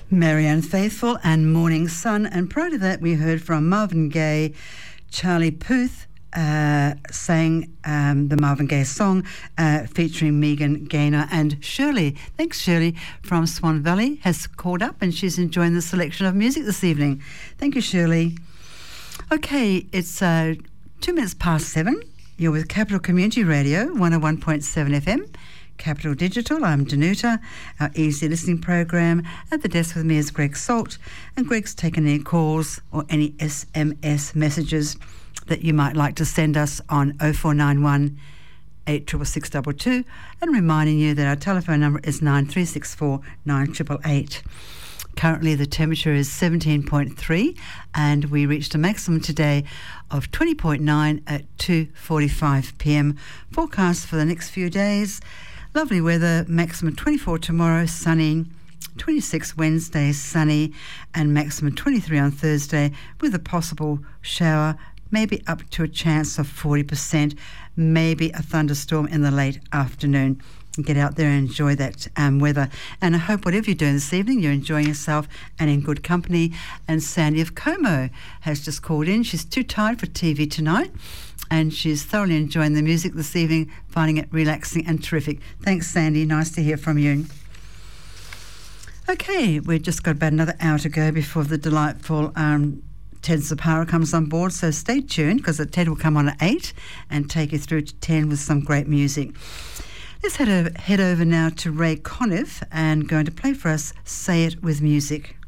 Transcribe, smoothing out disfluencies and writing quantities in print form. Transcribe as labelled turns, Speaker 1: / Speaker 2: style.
Speaker 1: Marianne Faithfull and Morning Sun, and prior to that we heard from Marvin Gaye, Charlie Puth sang the Marvin Gaye song featuring Megan Gaynor, and Shirley, thanks Shirley, from Swan Valley has called up and she's enjoying the selection of music this evening. Thank you, Shirley. Okay, it's 2 minutes past 7. You're with Capital Community Radio 101.7 FM. Capital Digital, I'm Danuta. Our easy listening program. At the desk with me is Greg Salt, and Greg's taken any calls or any SMS messages that you might like to send us on 0491 866622, and reminding you that our telephone number is 9364 9888. Currently the temperature is 17.3 and we reached a maximum today of 20.9 at 2:45 p.m. Forecast for the next few days. Lovely weather, maximum 24 tomorrow, sunny, 26 Wednesday, sunny, and maximum 23 on Thursday with a possible shower, maybe up to a chance of 40%, maybe a thunderstorm in the late afternoon. Get out there and enjoy that weather. And I hope whatever you're doing this evening, you're enjoying yourself and in good company. And Sandy of Como has just called in. She's too tired for TV tonight, and she's thoroughly enjoying the music this evening, finding it relaxing and terrific. Thanks, Sandy. Nice to hear from you. Okay, we've just got about another hour to go before the delightful Ted Zapara comes on board, so stay tuned because Ted will come on at 8 and take you through to 10 with some great music. Let's head over now to Ray Conniff and going to play for us Say It With Music.